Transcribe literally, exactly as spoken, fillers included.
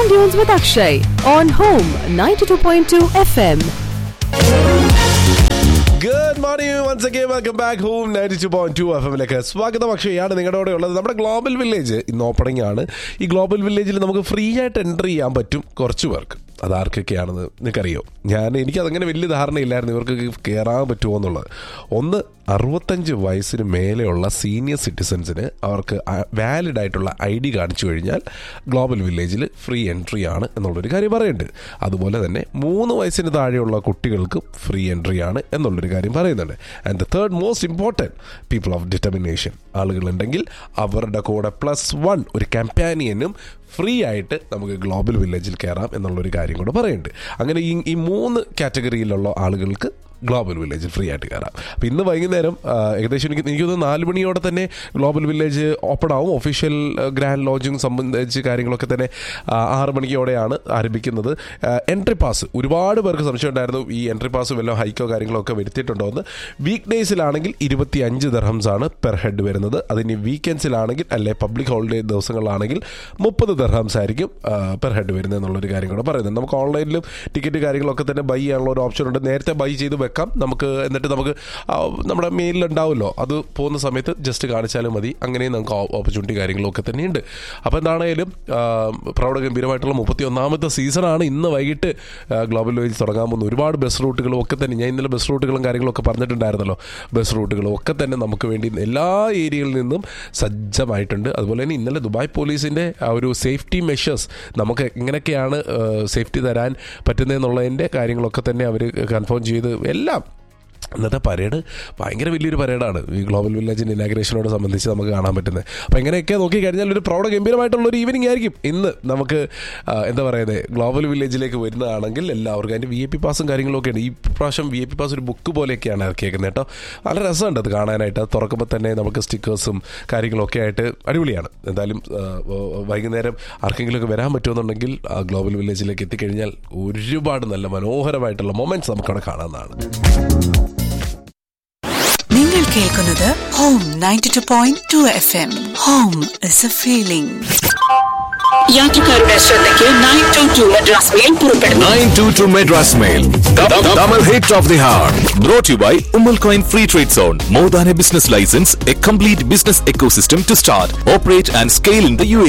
Sand Dunes with Akshay on Home ninety-two point two F M. Good morning once again, welcome back home ninety-two point two F M ലേക്ക് സ്വാഗതം. അക്ഷയാണ് നിങ്ങളുടെ കൂടെ ഉള്ളത്. നമ്മുടെ global village ഇന്ന് opening ആണ്. ഈ global വില്ലേജിൽ നമുക്ക് ഫ്രീ ആയിട്ട് എൻട്രി ചെയ്യാൻ പറ്റും കുറച്ച് പേർക്ക്. അതാർക്കൊക്കെയാണെന്ന് നിനക്കറിയോ? ഞാൻ എനിക്കതങ്ങനെ വലിയ ധാരണയില്ലായിരുന്നു ഇവർക്ക് കയറാൻ പറ്റുമോ എന്നുള്ളത്. ഒന്ന്, അറുപത്തഞ്ച് വയസ്സിന് മേലെയുള്ള സീനിയർ സിറ്റിസൺസിന് അവർക്ക് വാലിഡ് ആയിട്ടുള്ള ഐ ഡി കാണിച്ചു കഴിഞ്ഞാൽ ഗ്ലോബൽ വില്ലേജിൽ ഫ്രീ എൻട്രി ആണ് എന്നുള്ളൊരു കാര്യം പറയുന്നുണ്ട്. അതുപോലെ തന്നെ മൂന്ന് വയസ്സിന് താഴെയുള്ള കുട്ടികൾക്ക് ഫ്രീ എൻട്രി ആണ് എന്നുള്ളൊരു കാര്യം പറയുന്നുണ്ട്. And the third most important, people of determination ആളുകളുണ്ടെങ്കിൽ അവരുടെ കൂടെ പ്ലസ് വൺ ഒരു കമ്പാനിയനും ഫ്രീ ആയിട്ട് നമുക്ക് ഗ്ലോബൽ വില്ലേജിൽ കയറാം എന്നുള്ളൊരു കാര്യം കൂടെ പറയുന്നുണ്ട്. അങ്ങനെ ഈ ഈ മൂന്ന് കാറ്റഗറിയിലുള്ള ആളുകൾക്ക് ഗ്ലോബൽ വില്ലേജിൽ ഫ്രീ ആയിട്ട് കയറാം. അപ്പോൾ ഇന്ന് വൈകുന്നേരം ഏകദേശം എനിക്ക് എനിക്ക് തോന്നുന്നു നാല് മണിയോടെ തന്നെ ഗ്ലോബൽ വില്ലേജ് ഓപ്പൺ ആവും. ഒഫീഷ്യൽ ഗ്രാൻഡ് ലോഞ്ചിങ് സംബന്ധിച്ച് കാര്യങ്ങളൊക്കെ തന്നെ ആറ് മണിയോടെയാണ് ആരംഭിക്കുന്നത്. എൻട്രി പാസ് ഒരുപാട് പേർക്ക് സംശയം ഉണ്ടായിരുന്നു, ഈ എൻട്രി പാസ് വല്ല ഹൈക്കോ കാര്യങ്ങളോ ഒക്കെ വരുത്തിയിട്ടുണ്ടോ എന്ന്. വീക്ക് ഡേയ്സിലാണെങ്കിൽ ഇരുപത്തി അഞ്ച് ദർഹംസ് ആണ് പെർ ഹെഡ് വരുന്നത്. അതിന് വീക്കെൻഡ്സിലാണെങ്കിൽ അല്ലെ പബ്ലിക് ഹോളിഡേ ദിവസങ്ങളിലാണെങ്കിൽ മുപ്പത് ദർഹംസ് ആയിരിക്കും പെർ ഹെഡ് വരുന്നത് എന്നുള്ളൊരു കാര്യം കൂടെ പറയുന്നത്. നമുക്ക് ഓൺലൈനിലും ടിക്കറ്റ് കാര്യങ്ങളൊക്കെ തന്നെ ബൈ ചെയ്യാനുള്ള ഒരു ഓപ്ഷൻ ഉണ്ട്. നേരത്തെ ബൈ ചെയ്ത് വെക്കാം നമുക്ക്, എന്നിട്ട് നമുക്ക് നമ്മുടെ മെയിലുണ്ടാവുമല്ലോ, അത് പോകുന്ന സമയത്ത് ജസ്റ്റ് കാണിച്ചാലും മതി. അങ്ങനെയും നമുക്ക് ഓപ്പർച്യൂണിറ്റി കാര്യങ്ങളൊക്കെ തന്നെയുണ്ട്. അപ്പോൾ എന്താണേലും പ്രൗഢഗംഭീരമായിട്ടുള്ള മുപ്പത്തി ഒന്നാമത്തെ സീസണാണ്. ഇന്ന് വൈകിട്ട് ഗ്ലോബൽ വില്ലേജ് തുടങ്ങാൻ പോകുന്ന ഒരുപാട് ബസ് റൂട്ടുകളും ഒക്കെ തന്നെ, ഞാൻ ഇന്നലെ ബസ് റൂട്ടുകളും കാര്യങ്ങളൊക്കെ പറഞ്ഞിട്ടുണ്ടായിരുന്നല്ലോ, ബസ് റൂട്ടുകളും ഒക്കെ തന്നെ നമുക്ക് വേണ്ടി എല്ലാ ഏരിയയിൽ നിന്നും സജ്ജമായിട്ടുണ്ട്. അതുപോലെ തന്നെ ഇന്നലെ ദുബായ് പോലീസിൻ്റെ ആ ഒരു സേഫ്റ്റി മെഷേഴ്സ്, നമുക്ക് എങ്ങനെയൊക്കെയാണ് സേഫ്റ്റി തരാൻ പറ്റുന്നതെന്നുള്ളതിൻ്റെ കാര്യങ്ങളൊക്കെ തന്നെ അവർ കൺഫേം ചെയ്ത് എല്ലാം. ഇന്നത്തെ പരേഡ് ഭയങ്കര വലിയൊരു പരേഡാണ് ഈ ഗ്ലോബൽ വില്ലേജിൻ്റെ ഇനാഗ്രേഷനോട് സംബന്ധിച്ച് നമുക്ക് കാണാൻ പറ്റുന്നത്. അപ്പോൾ എങ്ങനെയൊക്കെ നോക്കിക്കഴിഞ്ഞാൽ ഒരു പ്രൗഢ ഗംഭീരമായിട്ടുള്ളൊരു ഈവനിങ് ആയിരിക്കും ഇന്ന്. നമുക്ക് എന്താ പറയുന്നത്, ഗ്ലോബൽ വില്ലേജിലേക്ക് വരുന്നതാണെങ്കിൽ എല്ലാവർക്കും അതിൻ്റെ വി ഐ പി പാസും കാര്യങ്ങളൊക്കെയാണ്. ഈ പ്രാവശ്യം വി ഐ പി പാസ് ഒരു ബുക്ക് പോലെയൊക്കെയാണ് ഇറക്കിയേക്കുന്നത് കേട്ടോ. നല്ല രസമുണ്ട് അത് കാണാനായിട്ട്. അത് തുറക്കുമ്പോൾ തന്നെ നമുക്ക് സ്റ്റിക്കേഴ്സും കാര്യങ്ങളൊക്കെ ആയിട്ട് അടിപൊളിയാണ്. എന്തായാലും വൈകുന്നേരം ആർക്കെങ്കിലുമൊക്കെ വരാൻ പറ്റുമെന്നുണ്ടെങ്കിൽ ഗ്ലോബൽ വില്ലേജിലേക്ക് എത്തിക്കഴിഞ്ഞാൽ ഒരുപാട് നല്ല മനോഹരമായിട്ടുള്ള മൊമെന്റ്സ് നമുക്കവിടെ കാണാവുന്നതാണ്. നിങ്ങൾ കേൾക്കുന്നത് home ninety-two point two F M. Home is a feeling. യാത്രക്കാരുടെ ശ്രദ്ധയ്ക്ക് nine two two Madras mail പുറപ്പെടുന്നു. nine two two Madras mail, Tamil hit of the hour. Brought to you by Ummul Coin Free Trade Zone. More than a business license, a complete business ecosystem to start, operate and scale in the U A E.